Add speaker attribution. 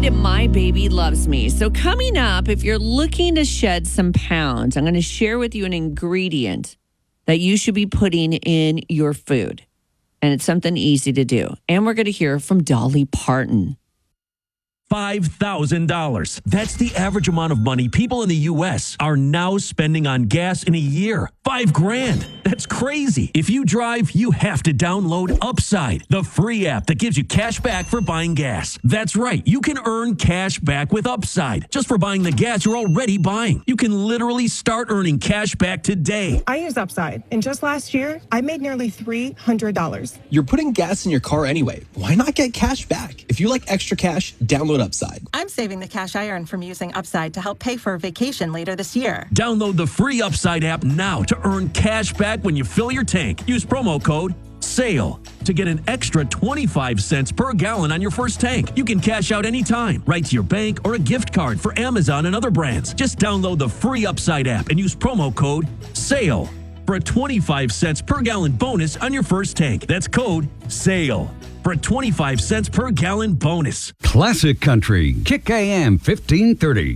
Speaker 1: to My Baby Loves Me. So coming up, if you're looking to shed some pounds, I'm going to share with you an ingredient that you should be putting in your food. And it's something easy to do. And we're going to hear from Dolly Parton.
Speaker 2: $5,000. That's the average amount of money people in the U.S. are now spending on gas in a year. $5,000. That's crazy. If you drive, you have to download Upside, the free app that gives you cash back for buying gas. That's right. You can earn cash back with Upside just for buying the gas you're already buying. You can literally start earning cash back today.
Speaker 3: I use Upside, and just last year, I made nearly $300.
Speaker 4: You're putting gas in your car anyway. Why not get cash back? If you like extra cash, download Upside.
Speaker 5: I'm saving the cash I earn from using Upside to help pay for a vacation later this year.
Speaker 2: Download the free Upside app now to earn cash back when you fill your tank. Use promo code SALE to get an extra 25 cents per gallon on your first tank. You can cash out anytime, right to your bank or a gift card for Amazon and other brands. Just download the free Upside app and use promo code SALE for a 25 cents per gallon bonus on your first tank. That's code SALE for a 25 cents per gallon bonus.
Speaker 6: Classic Country, Kick AM 1530.